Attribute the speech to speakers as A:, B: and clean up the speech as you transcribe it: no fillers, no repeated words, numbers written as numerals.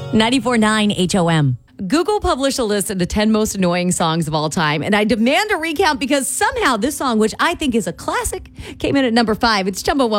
A: 94.9 HOM. Google published a list of the 10 most annoying songs of all time, and I demand a recount because somehow this song, which I think is a classic, came in at number 5. It's Chumba